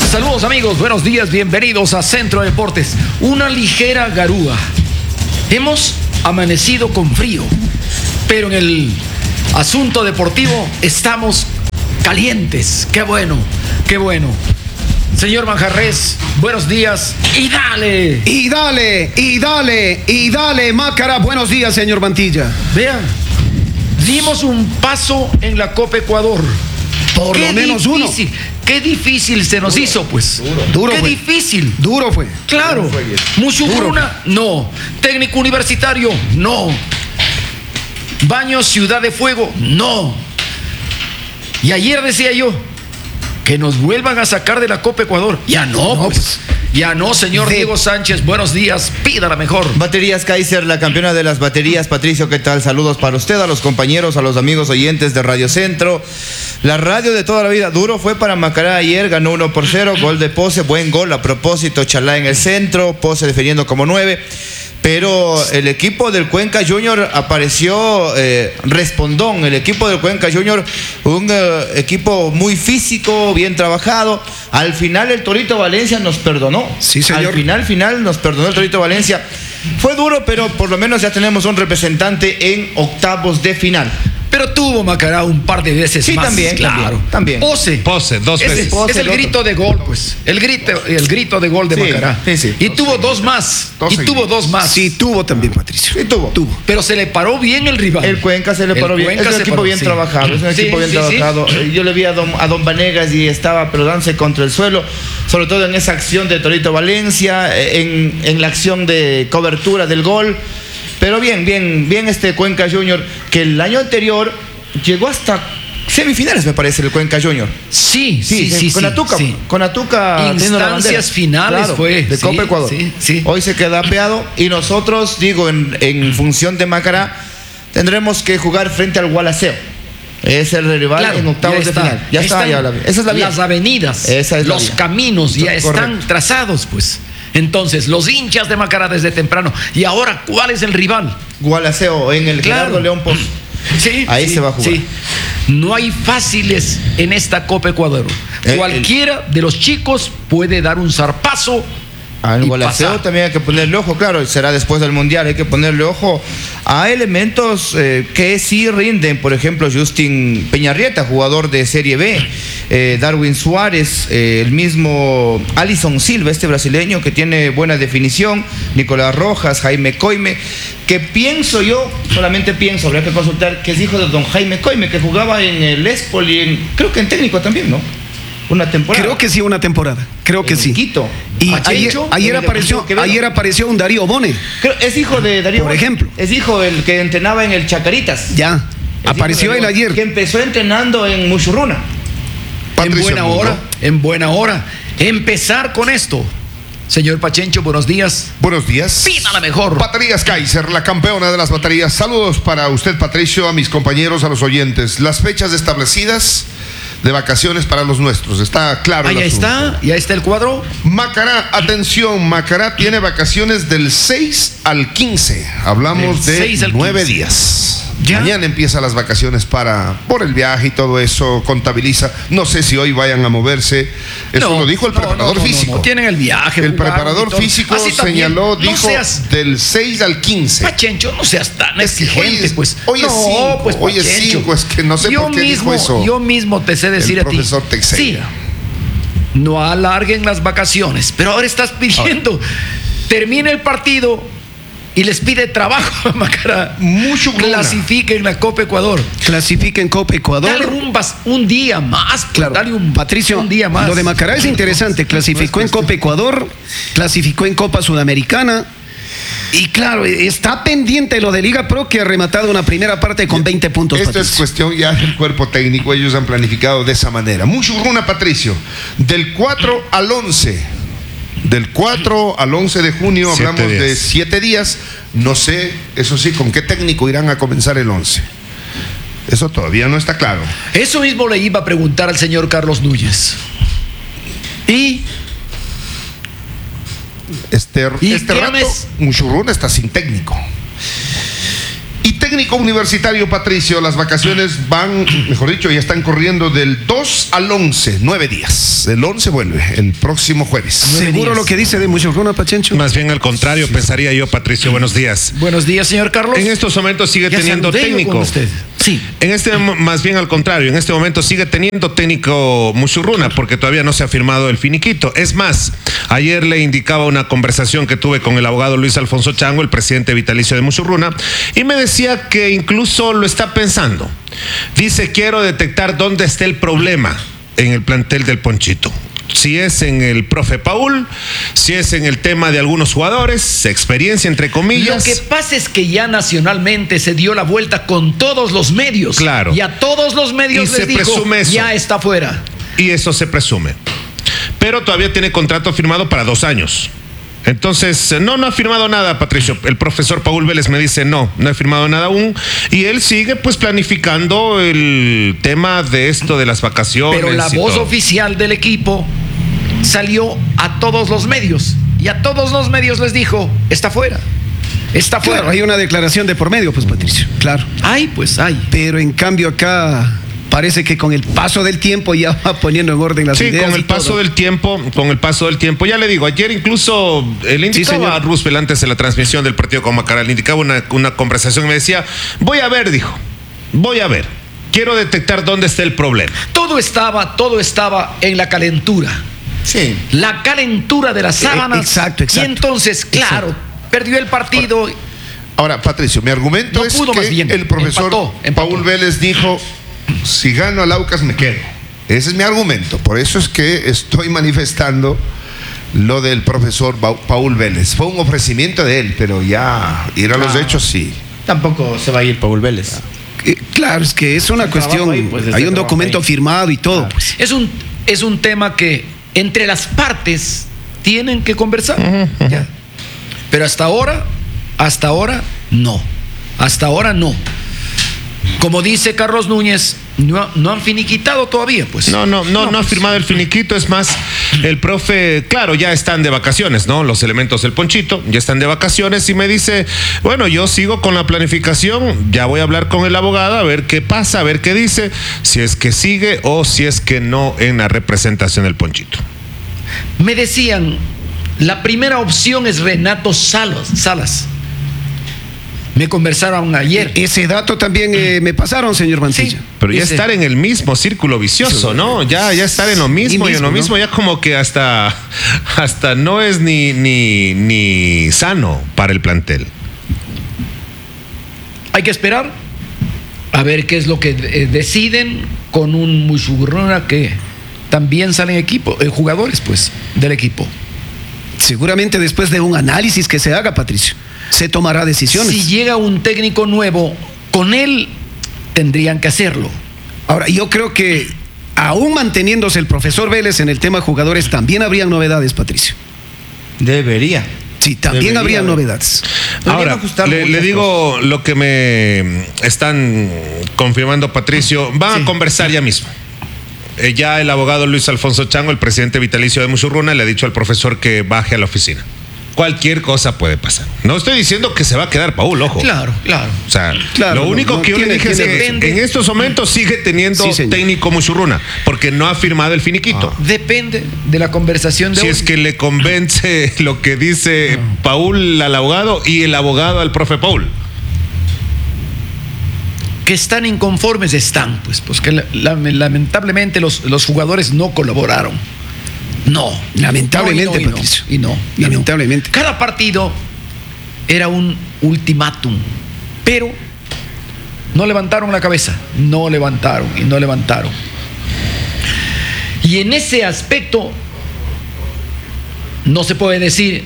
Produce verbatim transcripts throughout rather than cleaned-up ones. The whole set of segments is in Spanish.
Saludos amigos, buenos días, bienvenidos a Centro de Deportes. Una ligera garúa. Hemos amanecido con frío, pero en el asunto deportivo estamos calientes. Qué bueno, qué bueno. Señor Manjarres, buenos días y dale. Y dale, y dale, y dale, Mácara. Buenos días, señor Mantilla. Vean, dimos un paso en la Copa Ecuador. Por lo menos uno. Qué difícil se nos duro, hizo, pues. Duro, duro Qué fue. difícil. Duro fue. Claro. Muchugruna, no. Técnico Universitario, no. Baños Ciudad de Fuego, no. Y ayer decía yo que nos vuelvan a sacar de la Copa Ecuador. Ya no, no pues. pues. Ya no, señor de... Diego Sánchez, buenos días, pídala mejor. Baterías Kaiser, la campeona de las baterías. Patricio, ¿qué tal? Saludos para usted, a los compañeros, a los amigos oyentes de Radio Centro. La radio de toda la vida. Duro fue para Macará ayer, ganó uno por cero, gol de Pose, buen gol a propósito, Chalá en el centro, Pose defendiendo como nueve. Pero el equipo del Cuenca Junior apareció eh, respondón. El equipo del Cuenca Junior, un eh, equipo muy físico, bien trabajado. Al final el Torito Valencia nos perdonó. Sí, señor. Al final, final nos perdonó el Torito Valencia. Fue duro, pero por lo menos ya tenemos un representante en octavos de final. Pero tuvo Macará un par de veces Sí, más. también, claro. también. Pose. Pose, dos Es, veces. es el Pose, grito de gol, pues. El grito, el grito de gol de Sí, Macará. sí, sí. Y Dos tuvo seguidas. dos más. Dos y seguidas. tuvo dos más. Sí, tuvo también, Patricio. Sí, tuvo. Tuvo. Pero se le paró bien el rival. El Cuenca se le El paró bien. Cuenca Es un se equipo paró, bien sí. trabajado. Es un Sí, equipo bien sí, sí. trabajado. Yo le vi a don, a don Vanegas y estaba pero dándose contra el suelo, sobre todo en esa acción de Torito Valencia, en, en la acción de cobertura del gol. Pero bien, bien, bien este Cuenca Junior, que el año anterior llegó hasta semifinales, me parece, el Cuenca Junior. Sí, sí, sí. con sí, Atuca, sí. con Atuca teniendo la bandera. Instancias finales Claro, fue. de Sí, Copa Ecuador. sí, sí. Hoy se queda apeado y nosotros, digo, en, en función de Macará, tendremos que jugar frente al Gualaceo. Es el rival Claro, en octavos ya de está. final. Ya Ahí está, están ya la, esa es la vía. Las avenidas, Esa es la los vía. caminos ya Correcto. están trazados, pues. Entonces, los hinchas de Macará desde temprano. Y ahora, ¿cuál es el rival? Gualaceo en el Claro. Gerardo León Pozo. Sí, Ahí sí, se va a jugar. sí. No hay fáciles en esta Copa Ecuador. El- Cualquiera de los chicos puede dar un zarpazo. Al y Gualaceo pasar. también hay que ponerle ojo, claro, será después del Mundial, hay que ponerle ojo a elementos eh, que sí rinden, por ejemplo, Justin Peñarrieta, jugador de Serie B, eh, Darwin Suárez, eh, el mismo Alison Silva, este brasileño que tiene buena definición, Nicolás Rojas, Jaime Coime, que pienso yo, solamente pienso, habría que consultar, que es hijo de don Jaime Coime, que jugaba en el Espoli, en, creo que en técnico también, ¿no? Una temporada. Creo que sí, una temporada. Creo que En sí. Quito. Y A ayer, Chencho, ayer en el apareció, Deportivo Quevedo. ayer apareció un Darío Bone. Creo, es hijo de Darío. Por ejemplo. Es hijo el que entrenaba en el Chacaritas. Ya. Es Apareció hijo de él Darío, ayer. Que empezó entrenando en Muchurruna. En Patricio buena Mundo. hora, en buena hora. Empezar con esto. Señor Pachencho, buenos días. Buenos días. Pídala mejor. Baterías Kaiser, la campeona de las baterías. Saludos para usted, Patricio, a mis compañeros, a los oyentes. Las fechas establecidas de vacaciones para los nuestros. Está claro. Ahí el asunto. está, ya está el cuadro. Macará, atención, Macará tiene vacaciones del seis al quince. Hablamos Del de seis al nueve quince. días. ¿Ya? Mañana empiezan las vacaciones para por el viaje y todo eso, contabiliza. No sé si hoy vayan a moverse. Eso No, lo dijo el no, preparador no, no, físico. no, no. Tienen el viaje. El jugaron preparador y todo. físico Así también, señaló, no dijo seas- del seis al quince. Pachencho, no seas tan Es que hoy exigente, es- pues. hoy es no, cinco, pues, hoy es Pachencho. cinco, es que no sé yo por qué dijo mismo, eso Yo mismo te sé decir el a ti. profesor Teixeira. Sí, no alarguen las vacaciones, pero ahora estás pidiendo, termina el partido y les pide trabajo a Macará. Mucho gruna. Clasifiquen la Copa Ecuador. Clasifica en Copa Ecuador. Dale un, bas- un día más, pues, Claro. dale un, Patricio, un día más. lo de Macará es interesante. Clasificó en Copa Ecuador, clasificó en Copa Sudamericana. Y claro, está pendiente lo de Liga Pro, que ha rematado una primera parte con veinte puntos. Esta es Patricio. cuestión ya del cuerpo técnico, ellos han planificado de esa manera. Mucho gruna, Patricio. Del cuatro al once. Del cuatro al once de junio Siete hablamos de días. siete días. No sé, eso sí, con qué técnico irán a comenzar el once. Eso todavía no está claro. Eso mismo le iba a preguntar al señor Carlos Núñez. Y Este, ¿Y este qué rato, mes? Muchurruna está sin técnico. Y técnico universitario, Patricio, las vacaciones van, mejor dicho, ya están corriendo del dos al once, nueve días. El once vuelve, el próximo jueves. ¿Seguro lo que dice de Muchurruna, Pachencho? Más bien al contrario, sí, pensaría yo, Patricio. Buenos días. Buenos días, señor Carlos. En estos momentos sigue Ya teniendo saludé yo técnico. con usted. Sí. En este, más bien al contrario, en este momento sigue teniendo técnico Muchurruna porque todavía no se ha firmado el finiquito. Es más, ayer le indicaba una conversación que tuve con el abogado Luis Alfonso Chango, el presidente vitalicio de Muchurruna, y me decía que incluso lo está pensando. Dice, quiero detectar dónde está el problema en el plantel del Ponchito. Si es en el profe Paul, si es en el tema de algunos jugadores, experiencia entre comillas. Lo que pasa es que ya nacionalmente se dio la vuelta con todos los medios. Claro. Y a todos los medios Y les se dijo, presume eso. ya está fuera. Y eso se presume. Pero todavía tiene contrato firmado para dos años. Entonces, no, no ha firmado nada, Patricio. El profesor Paul Vélez me dice, no, no he firmado nada aún. Y él sigue pues planificando el tema de esto de las vacaciones. Pero la y voz todo. oficial del equipo salió a todos los medios. Y a todos los medios les dijo, está fuera. Está fuera. Claro, hay una declaración de por medio, pues, Patricio. Claro. Ay, pues ay. Pero en cambio acá parece que con el paso del tiempo ya va poniendo en orden las Sí, ideas. con el y paso todo. del tiempo, con el paso del tiempo. Ya le digo, ayer incluso eh, le indicaba señor. a Roosevelt antes de la transmisión del partido con Macará, le indicaba una, una conversación y me decía, voy a ver, dijo, voy a ver. Quiero detectar dónde está el problema. Todo estaba, todo estaba en la calentura. Sí. La calentura de las sábanas. Eh, exacto, exacto. Y entonces, claro, perdió el partido. Ahora, Patricio, mi argumento No es pudo, que más bien. el profesor Empató, empató. Paul Vélez dijo, si gano al Aucas me quedo. Ese es mi argumento. Por eso es que estoy manifestando lo del profesor Ba- Paul Vélez. Fue un ofrecimiento de él, pero ya ir a los Ah. hechos sí. Tampoco se va a ir Paul Vélez. Eh, Claro, es que es una El cuestión. trabajo ahí, pues, este hay un trabajo documento ahí. firmado y todo. Pues. Es un, es un tema que entre las partes tienen que conversar. Ya. Pero hasta ahora, hasta ahora, no. Hasta ahora no. Como dice Carlos Núñez, no, ha- no han finiquitado todavía, pues. No, no, no, no, ha pues, firmado el finiquito. Es más, el profe, claro, ya están de vacaciones, ¿no? Los elementos del Ponchito ya están de vacaciones y me dice, bueno, yo sigo con la planificación, ya voy a hablar con el abogado a ver qué pasa, a ver qué dice, si es que sigue o si es que no en la representación del Ponchito. Me decían, la primera opción es Renato Salas. Salas. Me conversaron ayer. Ese dato también eh, me pasaron, señor Mancilla. Sí. Pero ya Ese- estar en el mismo círculo vicioso, ¿no? Ya, ya estar en lo mismo y, en lo mismo, mismo, ¿no? ya como que hasta, hasta no es ni, ni, ni sano para el plantel. Hay que esperar a ver qué es lo que eh, deciden con un Muchurruna que también salen equipo, eh, jugadores, pues, del equipo. Seguramente después de un análisis que se haga, Patricio, se tomará decisiones. Si llega un técnico nuevo, con él tendrían que hacerlo. Ahora, yo creo que aún manteniéndose el profesor Vélez en el tema jugadores, también habrían novedades, Patricio. Debería. Sí, también Debería habrían haber. novedades. Deberían Ahora, ajustar le, muchas le digo lo que me están confirmando, Patricio. Van Sí. a conversar ya mismo. Eh, ya el abogado Luis Alfonso Chango, el presidente vitalicio de Muchurruna, le ha dicho al profesor que baje a la oficina. Cualquier cosa puede pasar. No estoy diciendo que se va a quedar Paul, ojo. Claro, claro. O sea, Claro, lo no, único no, que yo tiene- le dije es tiene que razón. en estos momentos sigue teniendo Sí, señor. técnico Muchurruna, porque no ha firmado el finiquito. Depende de la conversación de Si hoy. es que le convence lo que dice Paul al abogado y el abogado al profe Paul. Que están inconformes, están, pues, pues que la- la- lamentablemente los, los jugadores no colaboraron. No. Lamentablemente, No, y no, y no, Patricio. Y no. y no. Lamentablemente. Cada partido era un ultimátum, pero no levantaron la cabeza, no levantaron y no levantaron. Y en ese aspecto no se puede decir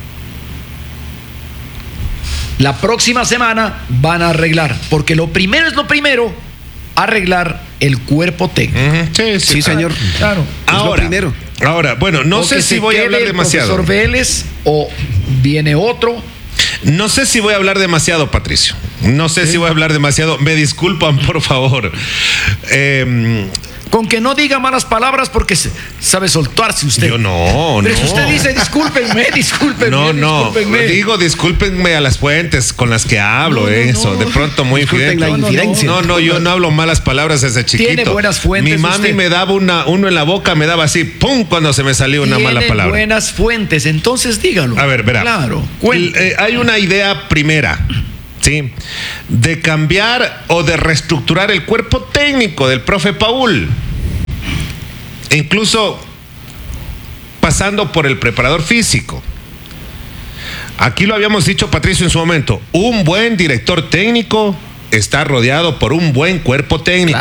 la próxima semana van a arreglar, porque lo primero es lo primero, arreglar el cuerpo técnico. Ujú, Sí, Sí, señor. Claro. Es lo Ahora, primero. ahora, bueno, no O sé que si se voy a quede hablar el demasiado. profesor Vélez o viene otro. No sé si voy a hablar demasiado, Patricio. No sé si voy a hablar demasiado. Me disculpan, por favor. Eh, Con que no diga malas palabras porque se- sabe soltarse usted. Yo no, Pero no. si usted dice discúlpenme, discúlpenme, No, no, discúlpenme. digo discúlpenme a las fuentes con las que hablo, No, no, eso, no. de pronto muy Disculpen infidente. la No, no, infidencia. No, no, yo no hablo malas palabras desde chiquito. Tiene buenas fuentes Mi mami usted. me daba una, uno en la boca, me daba así, ¡pum!, cuando se me salió una Tiene mala palabra. buenas fuentes, entonces dígalo. A ver, verá. Claro, L- cuente. eh, hay una idea primera, ¿sí? De cambiar o de reestructurar el cuerpo técnico del profe Paul. E incluso pasando por el preparador físico. Aquí lo habíamos dicho, Patricio, en su momento. Un buen director técnico está rodeado por un buen cuerpo técnico.